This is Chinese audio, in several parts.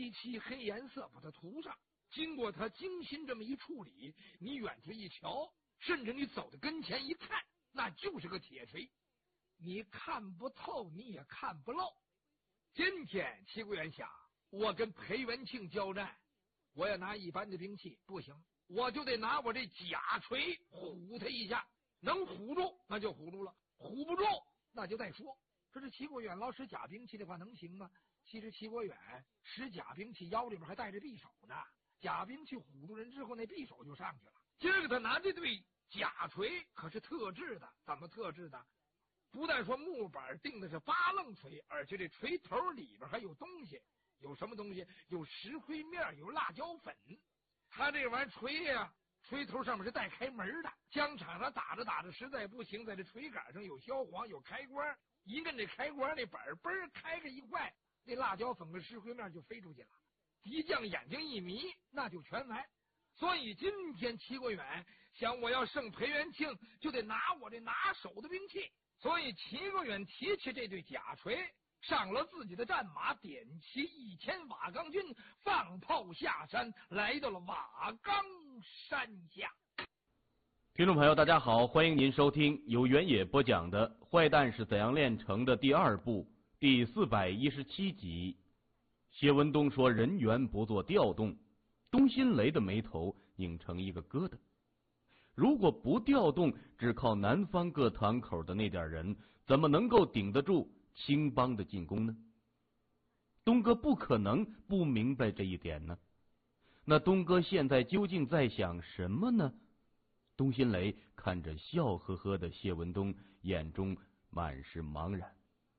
一漆黑颜色把它涂上。经过他精心这么一处理，你远处一瞧，甚至你走到跟前一看，那就是个铁锤，你看不透，你也看不漏。今天齐国元想，我跟裴元庆交战，我要拿一般的兵器不行，我就得拿我这假锤唬他一下，能唬住那就唬住了，唬不住那就再说。说这齐国远老使假兵器的话能行吗？其实齐国远使假兵器腰里边还带着匕首呢，假兵器唬住人之后，那匕首就上去了。今儿个他拿这对假锤可是特制的，怎么特制的？不但说木板定的是八楞锤，而且这锤头里边还有东西，有什么东西？有石灰面，有辣椒粉。他这玩意儿锤呀，锤头上面是带开门的。疆场上打着打着实在不行，在这锤杆上有消黄，有开关，一摁这开关，那板嘣开个一坏，那辣椒粉跟石灰面就飞出去了。敌将眼睛一迷，那就全完。所以今天齐国远想，我要胜裴元庆，就得拿我这拿手的兵器。所以齐国远提起这对假锤，上了自己的战马，点齐1000瓦岗军，放炮下山，来到了瓦岗山下。 听众朋友大家好，欢迎您收听由原野播讲的《坏蛋是怎样炼成的》第2部第417集。谢文东说人员不做调动，东新雷的眉头拧成一个疙瘩。如果不调动，只靠南方各堂口的那点人，怎么能够顶得住青帮的进攻呢？东哥不可能不明白这一点呢。那东哥现在究竟在想什么呢？东新雷看着笑呵呵的谢文东，眼中满是茫然。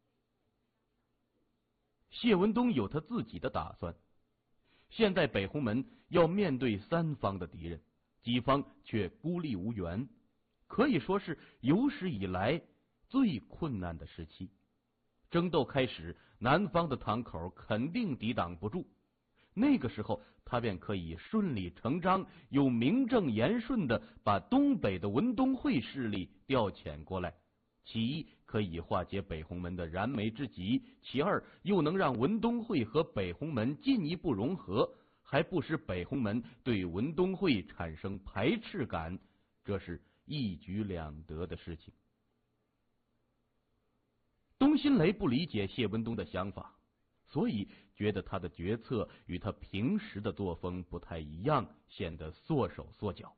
谢文东有他自己的打算。现在北红门要面对3方的敌人，己方却孤立无援，可以说是有史以来最困难的时期。争斗开始，南方的堂口肯定抵挡不住，那个时候他便可以顺理成章又名正言顺地把东北的文东会势力调遣过来。其一，可以化解北红门的燃眉之急；其二，又能让文东会和北红门进一步融合，还不使北红门对文东会产生排斥感，这是一举两得的事情。东新雷不理解谢文东的想法，所以觉得他的决策与他平时的作风不太一样，显得缩手缩脚。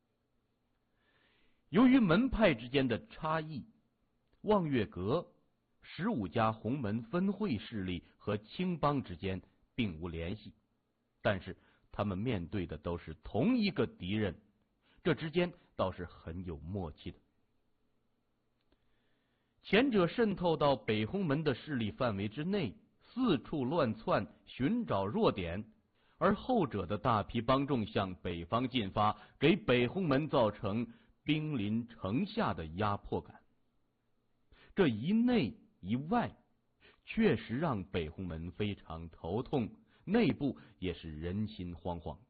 由于门派之间的差异，望月阁15家洪门分会势力和青帮之间并无联系，但是他们面对的都是同一个敌人，这之间倒是很有默契的。前者渗透到北红门的势力范围之内，四处乱窜寻找弱点，而后者的大批帮众向北方进发，给北红门造成兵临城下的压迫感。这一内一外确实让北红门非常头痛，内部也是人心惶惶。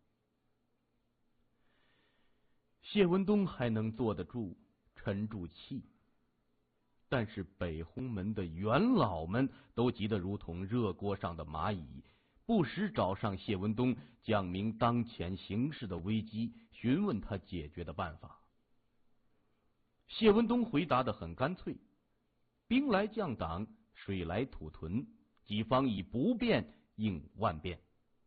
谢文东还能坐得住，沉住气，但是北红门的元老们都急得如同热锅上的蚂蚁，不时找上谢文东，讲明当前形势的危机，询问他解决的办法。谢文东回答得很干脆，兵来将挡，水来土屯，己方以不变应万变。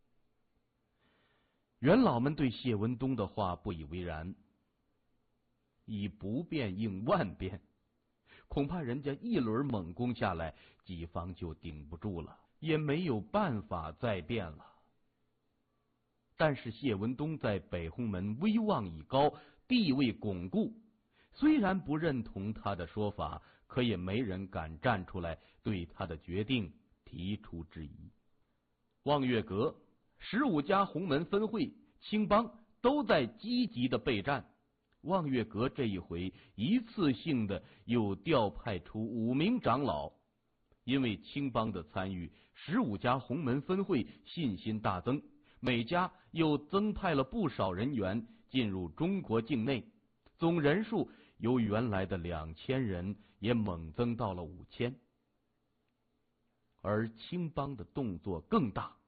元老们对谢文东的话不以为然，以不变应万变，恐怕人家一轮猛攻下来，己方就顶不住了，也没有办法再变了。但是谢文东在北红门威望已高，地位巩固，虽然不认同他的说法，可也没人敢站出来对他的决定提出质疑。望月阁15家洪门分会、青帮都在积极的备战。望月阁这一回一次性的又调派出5名长老，因为青帮的参与，15家洪门分会信心大增，每家又增派了不少人员进入中国境内，总人数由原来的2000人也猛增到了5000。而青帮的动作更大，